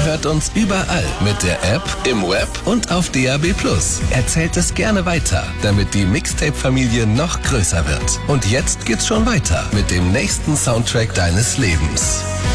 hört uns überall mit der App, im Web und auf DAB+. Erzählt es gerne weiter, damit die Mixtape-Familie noch größer wird. Und jetzt geht's schon weiter mit dem nächsten Soundtrack deines Lebens.